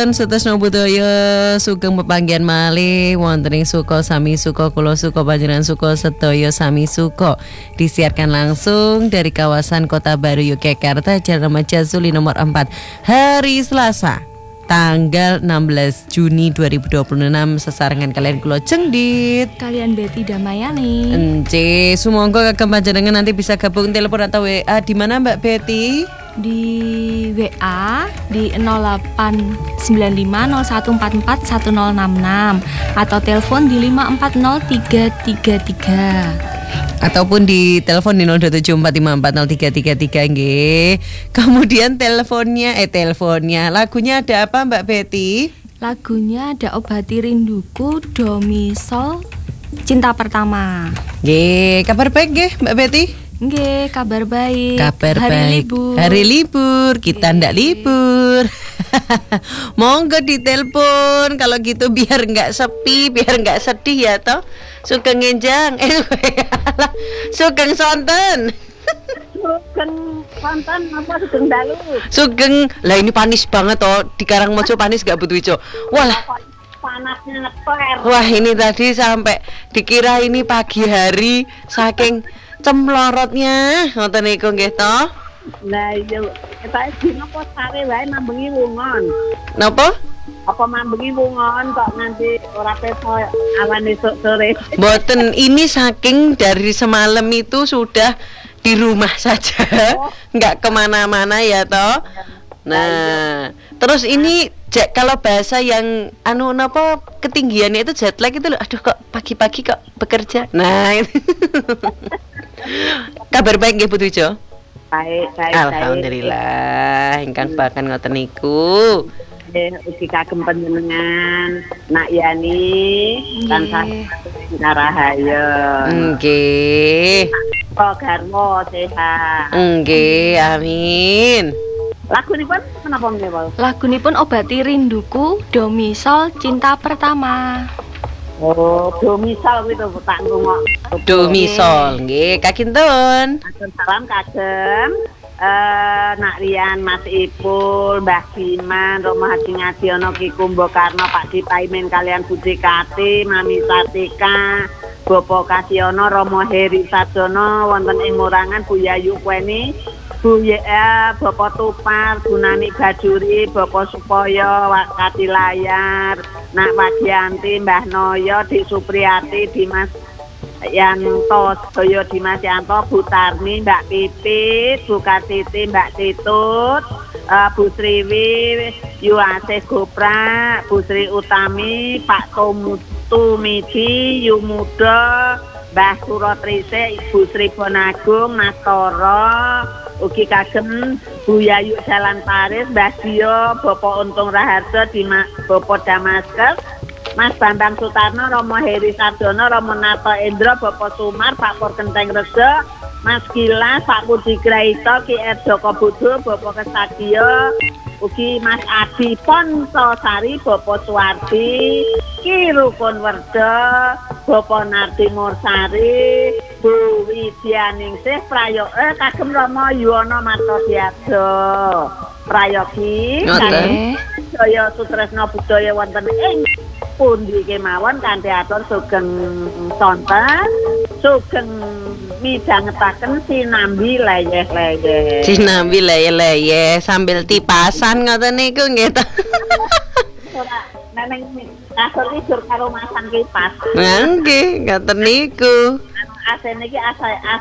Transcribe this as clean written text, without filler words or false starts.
Pun Sutresno Budaya sugeng pepanggihan malih wonten ing suka sami suka kula suka panjenengan suka sedaya sami suka disiarkan langsung dari kawasan Kota Baru Yogyakarta Jalan Remaja Zuli nomor 4 hari Selasa tanggal 16 Juni 2026 sesarengan kalian kula cengdit kalian Betty Damayani. Ence sumangga kagem panjenengan nanti bisa gabung telepon atau WA di mana Mbak Betty? Di WA di 089501441066 atau telepon di 540333 ataupun di telepon di 0274540333 nggih. Kemudian teleponnya lagunya ada apa Mbak Betty? Lagunya ada Obati Rinduku Do Mi Sol Cinta Pertama. Nggih, kabar baik nggih Mbak Betty? Nggih, kabar baik. Kabar hari baik. Libur. Hari libur, kita ndak libur. Monggo ditelepon kalau gitu biar nggak sepi, biar nggak sedih ya toh. Sugeng ngenjang, sugeng sonten. Sugeng sonten apa sugeng dalu? Sugeng, lah ini panis banget toh di Karangmojo panis gak Bu Wijo? Walah. Panasnya ngeper. Wah ini tadi sampai dikira ini pagi hari saking cemlorotnya ngoten niku nggih to. Lah iya, kita dino kok sare wae mambengi wungon. Napa? Apa mambengi wungon kok nganti ora peso awan esuk sore. Mboten, ini saking dari semalam itu sudah di rumah saja, nggak kemana-mana ya toh. Nah, terus ini kalau bahasa yang napa ketinggiannya itu jet lag itu loh. Aduh kok pagi-pagi kok bekerja. Nah, itu. Kabar baik nggih Putu Jo? Baik. Alhamdulillah, ingkang bahkan ngoten niku. Ugi kagem panjenengan Nak Yani tansah rahayu. Nggih. Kok garwa sehat. Nggih, amin. Lagunipun menapa nggih, Lagunipun Obati Rinduku Do Mi Sol Cinta Pertama. Oh, domisal gitu tak ngomong. Domisol nggih, kakintun. Salam kagem Nak Rian, Mas Ipul, Mbah Giman, Romo Hadi Ngadiono, Ki Kumbo Karno, Pak Dipaimin kalian Budi Kati, Mami Satika, Bopo Kasiono, Romo Heri Sadono, wonten ing Morangan Bu Yayu Kweni, Bu Bopo Tupar, Bu Nani Bajuri, Bopo Supoyo, Wakati Layar, Nak Wagianti, Mbah Noyo, Di Supriyati, Dimas Yanto, Doyo Dimas Yanto, Bu Tarni, Mbak Pipit, Bu Kartiti, Mbak Titut, Bu Sriwi, Yu Asih Gopra, Bu Sri Utami, Pak Tumidi, Yu Muda, Mbah Surotrise, Bu Sri Bonagung, Mas Toro, ugi kagem Bu Yayu Jalan Paris, Mbah Dio, Bapak Untung Raharjo, Bapak Damaskes, Mas Bambang Sutarno, Romo Heri Sardono, Romo Nato Endro, Bapak Sumar, Pak Pur Kenteng Rejo, Mas Gilas, Pak Budi Graito, Ki Joko Budo, Bapak Kesagio, ugi Mas Adi Ponsosari, Bapak Suwardi, Ki Rukun Werdo, Bapak Nardi Mursari, Bu Widyaningsih Prayoga, kagem Romo Yuwono Martodiarjo, Prayogi, Jaya Sutresno Budaya wonten ing pundi kemawon kanthi atur sugeng sonten, sugeng midhangetaken sinambi leyeh-leyeh. Sinambi leyeh-leyeh sambil tipasan ngoten niku nggih ta. Ora neneng kasur tidur karo masang kipas. Nggih, ngoten niku. AC niki AC